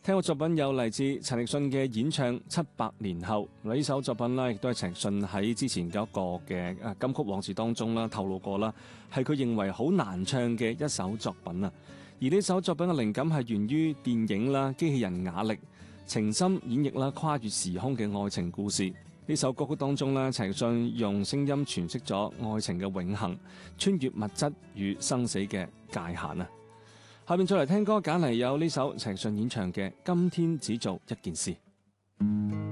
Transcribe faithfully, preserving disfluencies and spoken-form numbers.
聽過作品有嚟自陳奕迅嘅演唱《七百年後》，呢首作品呢亦都係陳奕迅喺之前嘅一個嘅誒金曲往事當中啦透露過啦，係佢認為好難唱嘅一首作品啊。而呢首作品嘅靈感係源於電影啦、機器人瓦力情深演繹啦跨越時空嘅愛情故事。呢首歌曲當中呢，陳奕迅用聲音詮釋咗愛情嘅永恆，穿越物質與生死嘅界限啊！下面再嚟聽歌，揀嚟有呢首陳奕迅演唱嘅《今天只做一件事》。